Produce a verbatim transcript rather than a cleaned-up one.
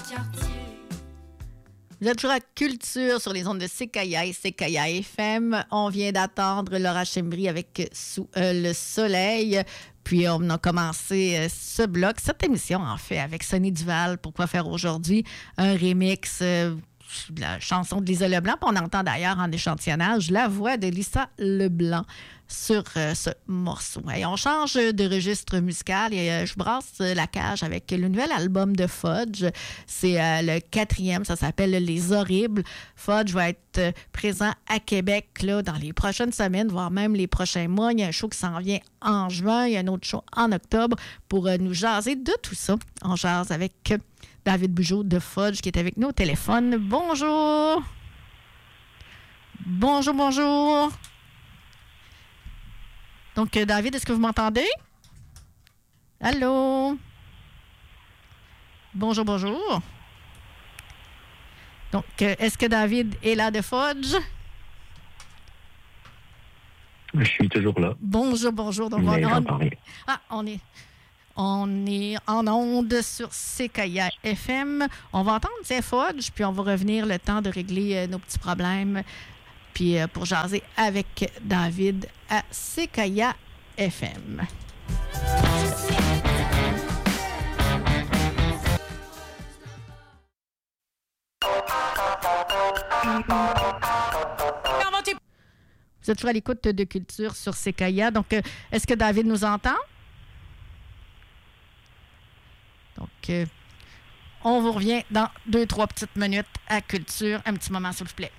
Vous êtes toujours à Culture sur les ondes de C K I A et C K I A F M. On vient d'attendre Laura Chembry avec Sous euh, le soleil. Puis on a commencé euh, ce bloc, cette émission en fait, avec Sonny Duval. Pourquoi faire aujourd'hui un remix euh, de la chanson de Lisa Leblanc. Puis on entend d'ailleurs en échantillonnage la voix de Lisa Leblanc sur euh, ce morceau. Et on change de registre musical et euh, je brasse euh, la cage avec le nouvel album de Fudge. C'est euh, le quatrième, ça s'appelle Les Horribles. Fudge va être euh, présent à Québec là, dans les prochaines semaines, voire même les prochains mois. Il y a un show qui s'en vient en juin, il y a un autre show en octobre pour euh, nous jaser de tout ça. On jase avec euh, David Bugeaud de Fudge qui est avec nous au téléphone. Bonjour! Bonjour, bonjour! Donc, David, est-ce que vous m'entendez? Allô? Bonjour, bonjour. Donc, est-ce que David est là de Fudge? Je suis toujours là. Bonjour, bonjour. Donc, Mais on, j'en on, parlais. ah, on est, on est en onde sur C K I A F M. On va entendre c'est Fudge, puis on va revenir le temps de régler euh, nos petits problèmes. Puis euh, pour jaser avec David à C K I A F M. Vous êtes toujours à l'écoute de Culture sur C K I A. Donc, euh, est-ce que David nous entend? Donc, euh, on vous revient dans deux, trois petites minutes à Culture. Un petit moment, s'il vous plaît.